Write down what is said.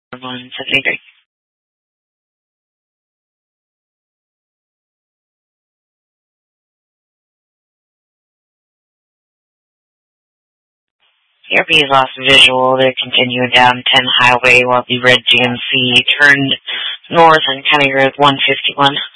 173. Airby lost visual. They're continuing down 10 highway while the red GMC turned north on County Road 151.